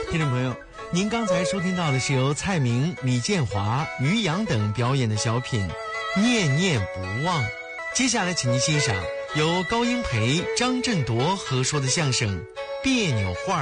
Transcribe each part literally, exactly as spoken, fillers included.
听众朋友，您刚才收听到的是由蔡明、李建华、于洋等表演的小品《念念不忘》。接下来请您欣赏由高英培、张振铎合说的相声《别扭话儿》。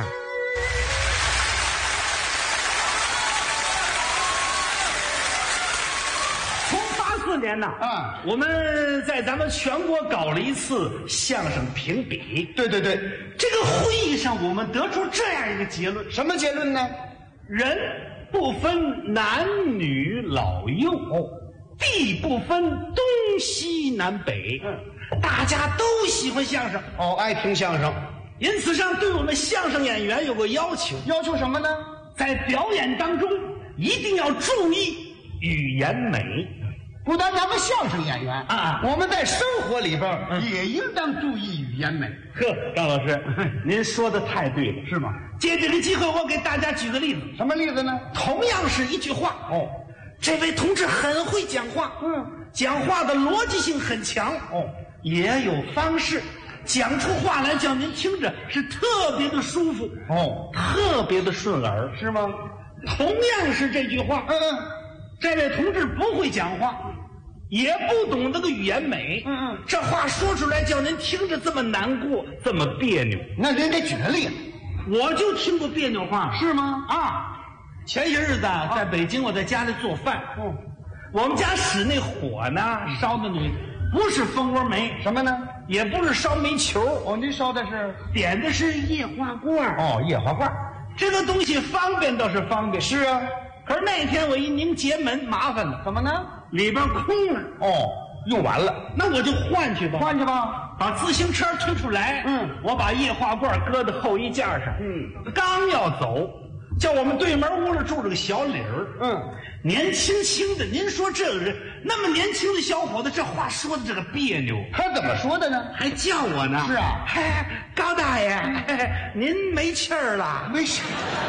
从八四年呢， 啊， 我们在咱们全国搞了一次相声评比。 对对对， 这个会议上，我们得出这样一个结论： 什么结论呢？ 人不分男女老幼，哦，地不分东西南北，嗯，大家都喜欢相声， 哦，爱听相声。 因此上对我们相声演员有个要求， 要求什么呢？ 在表演当中一定要注意语言美。 不但咱们相声演员啊， 我们在生活里边也应当注意语言美。 呵，张老师，您说的太对了， 是吗？ 借这个机会，我给大家举个例子。 什么例子呢？ 同样是一句话， 哦， 这位同志很会讲话， 嗯， 讲话的逻辑性很强， 哦， 也有方式，讲出话来叫您听着是特别的舒服， 哦， 特别的顺耳， 是吗？ 同样是这句话， 嗯嗯， 这位同志不会讲话，也不懂这个语言美， 嗯嗯， 这话说出来叫您听着这么难过，这么别扭。 那您给举个例子。 我就听过别扭话， 是吗？ 啊，前些日子啊，在北京，我在家里做饭， 嗯， 我们家使那火呢，烧的那不是蜂窝煤， 什么呢？ 也不是烧煤球， 哦，您烧的是？ 点的是液化罐。 哦，液化罐。 这个东西方便倒是方便， 是啊。 可是那天我一拧节门，麻烦了， 怎么呢？ 里边空了。 哦，用完了。 那我就换去吧， 换去吧。 把自行车推出来， 嗯， 我把液化罐搁在后衣架上， 嗯， 刚要走，叫我们对门屋里住着个小李儿， 嗯， 年轻轻的，您说这个人那么年轻的小伙子，这话说的这个别扭， 他怎么说的呢？ 还叫我呢。 是啊， 嘿，高大爷，嘿嘿您没气儿了？ 没事。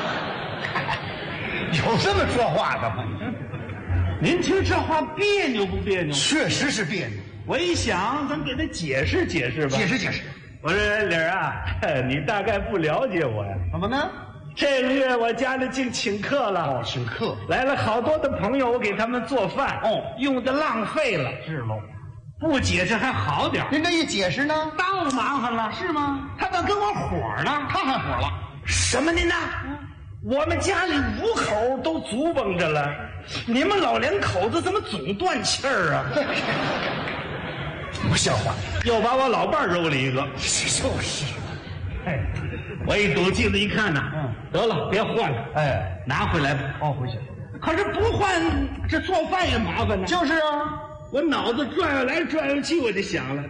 有这么说话的吗？ 您听这话别扭不别扭？ 确实是别扭。 我一想，咱给他解释解释吧。 解释解释。 我说李儿啊，你大概不了解我呀。 怎么呢？ 这个月我家里竟请客了。 哦，请客来了好多的朋友，我给他们做饭。 哦， 用的浪费了。 是喽。 不解释还好点。 您这一解释呢， 当我麻烦了。 是吗？ 他倒跟我火呢。 他还火了。 什么您呢？嗯，我们家里五口都足蹦着了，你们老两口子怎么总断气儿啊？ 不像话！ 又把我老伴儿揉了一个。 就是。 哎，我一赌镜子一看呐， 嗯， 得了，别换了， 哎， 拿回来吧。 哦，回去。 可是不换，这做饭也麻烦呢。 就是啊， 我脑子转悠来转悠去，我就想了。